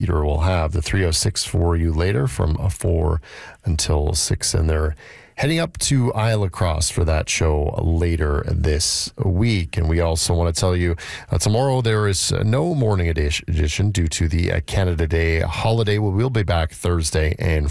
Peter will have the 306 for you later from 4 until 6, and they're heading up to Isle Cross for that show later this week. And we also want to tell you tomorrow there is no morning edition due to the Canada Day holiday. We will be back Thursday and